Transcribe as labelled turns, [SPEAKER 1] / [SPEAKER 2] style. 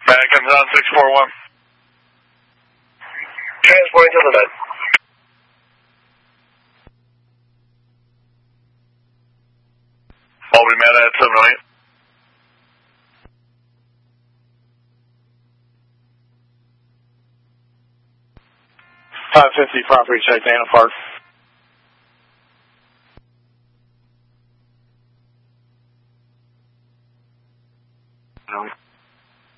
[SPEAKER 1] Matt comes on 641.
[SPEAKER 2] Transporting to the bed.
[SPEAKER 1] Albany Matt at 708. .550 property check, Dana Park. No.